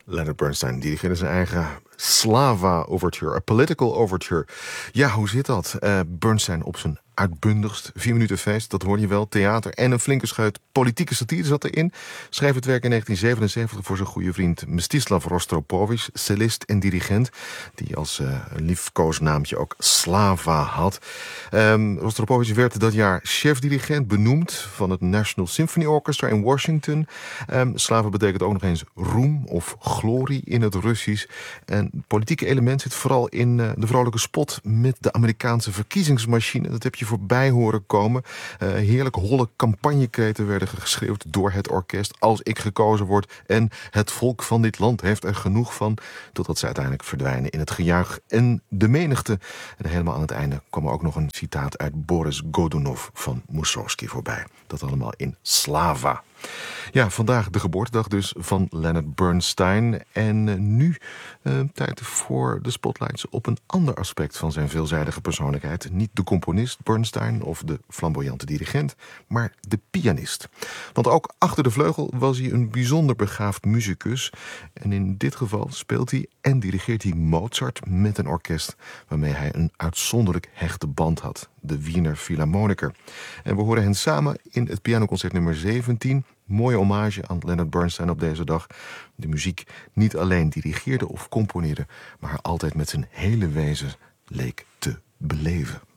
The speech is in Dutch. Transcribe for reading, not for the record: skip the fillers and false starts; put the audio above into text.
Leonard Bernstein dirigeerde zijn eigen Slava-overture, a political overture. Ja, hoe zit dat? Bernstein op zijn uitbundigst. 4 minuten feest, dat hoor je wel. Theater en een flinke scheut politieke satire zat erin. Schreef het werk in 1977 voor zijn goede vriend Mstislav Rostropovich, cellist en dirigent, die als liefkoosnaamtje ook Slava had. Rostropovich werd dat jaar chef-dirigent benoemd van het National Symphony Orchestra in Washington. Slava betekent ook nog eens roem of glorie in het Russisch. En het politieke element zit vooral in de vrolijke spot met de Amerikaanse verkiezingsmachine. Dat heb je voorbij horen komen. Heerlijk holle campagnekreten werden geschreeuwd door het orkest. Als ik gekozen word en het volk van dit land heeft er genoeg van. Totdat ze uiteindelijk verdwijnen in het gejuich en de menigte. En helemaal aan het einde kwam er ook nog een citaat uit Boris Godunov van Mussorgsky voorbij. Dat allemaal in Slava. Ja, vandaag de geboortedag dus van Leonard Bernstein. En nu tijd voor de spotlights op een ander aspect van zijn veelzijdige persoonlijkheid. Niet de componist Bernstein of de flamboyante dirigent, maar de pianist. Want ook achter de vleugel was hij een bijzonder begaafd muzikus. En in dit geval speelt hij en dirigeert hij Mozart met een orkest waarmee hij een uitzonderlijk hechte band had. De Wiener Philharmoniker. En we horen hen samen in het pianoconcert nummer 17. Mooie hommage aan Leonard Bernstein op deze dag. De muziek niet alleen dirigeerde of componeerde, maar altijd met zijn hele wezen leek te beleven.